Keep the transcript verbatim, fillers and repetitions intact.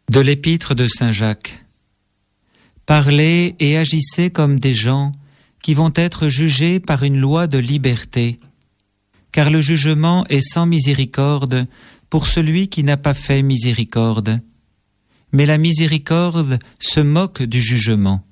De l'épître de saint Jacques. Parlez et agissez comme des gens qui vont être jugés par une loi de liberté, car le jugement est sans miséricorde pour celui qui n'a pas fait miséricorde. Mais la miséricorde se moque du jugement.